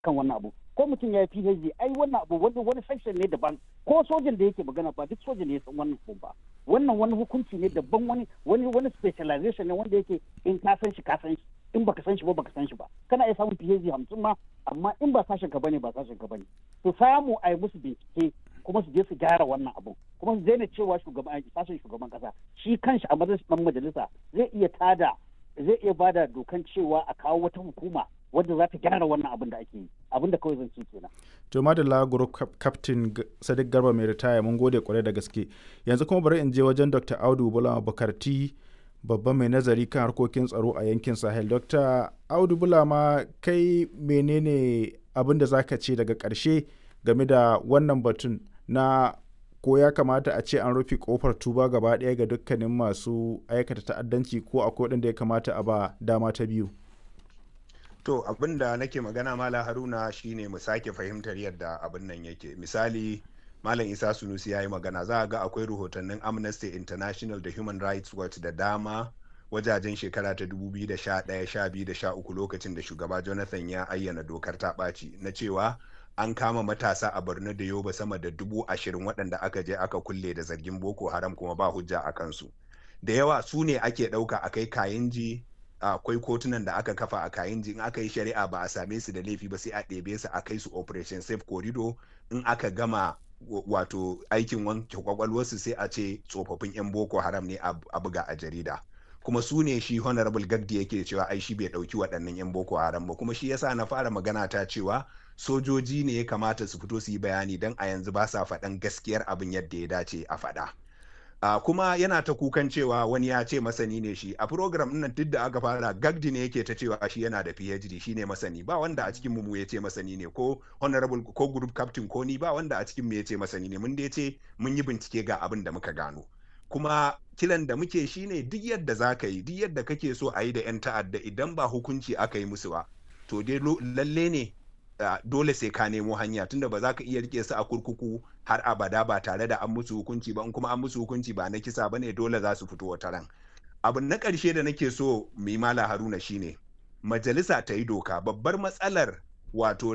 kan wannan abu, ko mutum ya yi PhD, ai wannan abu wani section ne daban, ko sojan da yake magana ba duk sojan ne ya san wannan abu ba. Wannan wani hukunci ne daban, wani specialization ne wanda yake in ka san shi ka san shi, in baka san shi ba baka san shi ba. Kana iya samun PhD 50 ma, amma in ba sashen ka bane ba sashen ka bane. To samu a yi musu bincike kuma su je su gyara wannan abu, kuma su daina cewa sashen shugaban kasa shi kanshi a dan majalisa zai iya bada dokan cewa a kawo wata hukuma wadda za ta gyara wannan abin da ake yi, abin da kawai zan ce kenan. To madalla group captain Sadiq Garba mai ritaya, mun gode kwarai da gaske. Yanzu kuma bari in je wajen Dr. Audu Bulama Bukarti, babban mai nazari kan harkokin tsaro a yankin Sahel. Dr. Audu Bulama, kai menene abin da zaka ce daga ƙarshe game da wannan batun na ko ya kamata a ce an rufe kofar tuba gaba ɗaya ga dukkanin masu aikata ta'addanci, ko akwai waɗanda ya kamata a ba dama ta biyu? To abin da nake magana Malam Haruna shine mu sake fahimtar yadda abin nan yake. Misali, Malam Isa Sunusi ya yi magana, za a ga akwai rahotannin Amnesty International da Human Rights Watch da dama wajajen shekara ta 2011, 12 da 13 lokacin da shugaba Jonathan ya ayyana dokar ta ɓaci na cewa an kama matasa a Borno da Yobe sama da 20,000 waɗanda aka je aka kulle da zargin Boko Haram kuma ba hujja a kansu. Da yawa su ne ake ɗauka a kai Kayinji, akwai kotunan da aka kafa a Kayinji, in aka yi shari'a ba a same su da laifi ba sai a ɗebe su a kai su Operation Safe Corridor. In aka gama wato aikin wanke kwakwalwarsu sai a ce tsofaffin 'yan Boko Haram ne a buga a jarida. Kuma su ne shi Honorable Gagdi yake cewa ai shi bai ɗauki waɗannan 'yan Boko Haram ba, kuma shi yasa na fara magana ta cewa sojoji ne ya kamata su fito su yi bayani, don a yanzu ba sa faɗan gaskiyar abin yadda ya dace a faɗa. Kuma yana ta kukan cewa wani ya ce masani ne shi. A program nan duk da aka fara, Gagdi ne yake ta cewa shi yana da PhD, shi ne masani. Ba wanda a cikin mu ya ce masani ne, ko Honorable ko Group Captain ko ni, ba wanda a cikin mu ya ce masani ne. Mun dai ce mun yi bincike ga abin da muka gano. Kuma kiran da muke shine duk yadda za ka yi, duk yadda kake so a yi da 'yan ta'adda, idan ba hukunci aka yi musu ba, to dai lalle ne dole sai ka nemo hanya, tunda ba za ka iya rike su a kurkuku har abada ba tare da an musu hukunci ba. In kuma an musu hukunci ba na kisa bane, dole za su fito wata ran. Abin na ƙarshe da nake so mu yi Malam Haruna shine majalisa ta yi doka. Babbar matsalar wato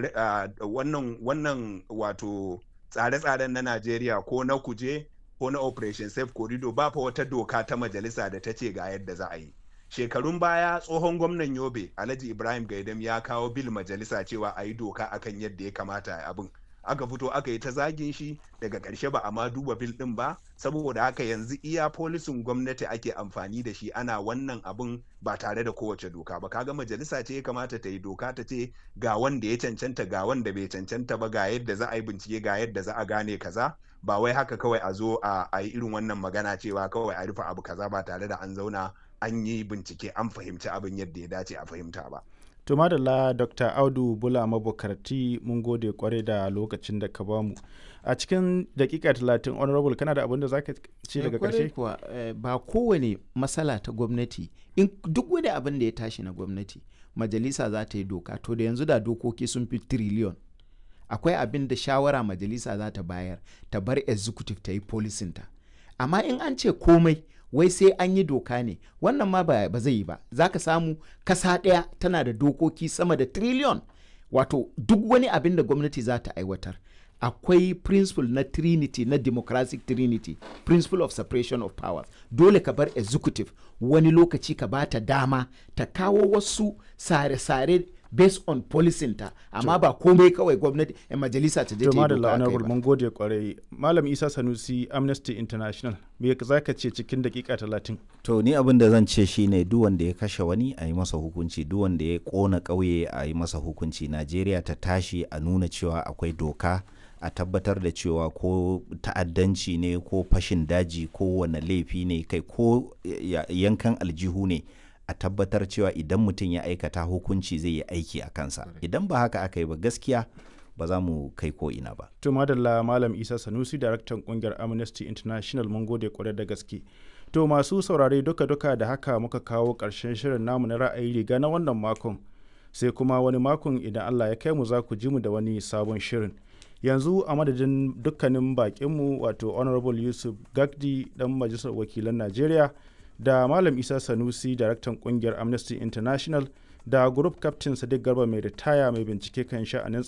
wannan wato tsare-tsaren na Najeriya, ko na kuje ko na Operation Safe Corridor, ba fa wata doka ta majalisa da ta ce ga yadda za a yi. Shekarun baya tsohon gwamnan Yobe Alhaji Ibrahim Gaidam ya kawo bil majalisa cewa a yi doka akan yadda ya kamata a abin. Aka fito aka yi ta zagin shi, daga ƙarshe ba a ma duba bil ɗin ba. Saboda haka yanzu iya polisin gwamnati ake amfani da shi ana wannan abin ba tare da kowace doka ba. Kaga majalisa ce ya kamata ta yi doka, ta ce ga wanda ya cancanta, ga wanda bai cancanta ba, ga yadda za a yi bincike, ga yadda za a gane kaza. Ba wai haka kawai a zo a yi irin wannan magana cewa kawai a rufe abu kaza ba tare da an zauna an yi bincike an fahimci abin yadda ya dace a fahimta ba. To madalla Dr. Audu Bulama Bukarti, mun gode kwarai da lokacin da ka bamu. A cikin dakika 30, Honorable, kana da abin da zaka ce daga ƙarshe? Kuwa ba kowane matsala ta gwamnati, in duk wani abin da ya tashi na gwamnati, majalisa za ta yi doka. To da yanzu da dokoki sun fi trillion. Akwai abin da shawara majalisa za ta bayar, ta bar executive ta yi policinta. Amma in an ce komai wai sai an yi doka ne, wannan ma ba zai yi ba. Za ka samu kasa ɗaya tana da dokoki sama da trillion. Wato duk wani abin da gwamnati za ta aiwatar, akwai principle na trinity, na democratic trinity, principle of separation of powers. Dole ka bar executive wani lokaci, ka ba ta dama ta kawo wasu sare-sare based on policinta, amma ba komai kawai gwamnati majalisa ta je ta yi doka kai ba. Mun gode kwarai. Malam Isa Sanusi, Amnesty International, me za ka ce cikin dakika 30? To ni abin da zan ce shine duk wanda ya kashe wani a yi masa hukunci, duk wanda ya kona ƙauye a yi masa hukunci. Najeriya ta tashi a nuna cewa akwai doka, a tabbatar da cewa ko ta'addanci ne ko fashin daji ko wane laifi ne, kai ko yankan aljihu ne, a tabbatar cewa idan mutum ya aikata hukunci zai yi aiki a kansa. Idan ba haka aka yi ba, gaskiya ba za mu kai ko ina ba. To madalla Malam Isa Sanusi, daraktan kungiyar Amnesty International, mun gode kwarai da gaske. To masu saurare, duka-duka da haka muka kawo ƙarshen shirin namu na ra'ayi riga na wannan makon, sai kuma wani makon idan Allah ya kai mu za ku ji mu da wani sabon shirin. Yanzu a madadin dukkanin bakinmu, wato Honorable Yusuf Gagdi, dan Majalisar Wakilan Najeriya, da Malam Isa Sanusi, daraktan kungiyar Amnesty International, da group captain sadiq garba mai ritaya mai bincike kan sha'anin